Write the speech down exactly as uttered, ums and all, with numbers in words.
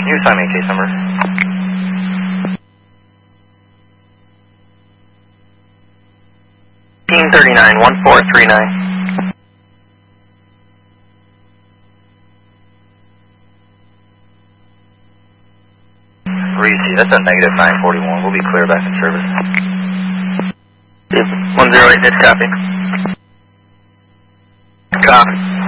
Can you assign me a case number? fifteen thirty-nine, one four three nine. Reese, that's a negative nine forty-one. We'll be clear back in service. one zero eight, that's copy. Copy.